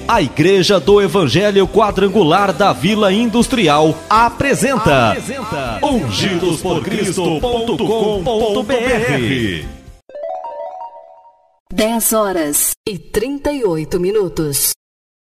A Igreja do Evangelho Quadrangular da Vila Industrial apresenta ungidosporcristo.com.br. 10 horas e 38 minutos.